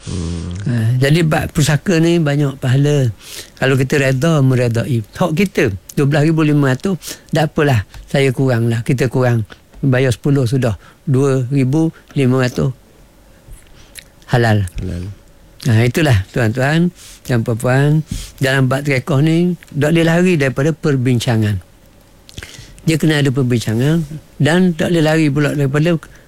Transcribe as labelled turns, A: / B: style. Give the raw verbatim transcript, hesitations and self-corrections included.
A: Hmm.
B: Ha, jadi bab pusaka ni banyak pahala. Kalau kita reda meredai hak kita dua belas ribu lima ratus, tak apalah, saya kurang lah, kita kurang bayar sepuluh sudah dua ribu lima ratus halal.
A: Halal.
B: Nah, itulah tuan-tuan dan puan-puan, dalam bab trekah ni tak boleh lari daripada perbincangan. Dia kena ada perbincangan dan tak boleh lari pula daripada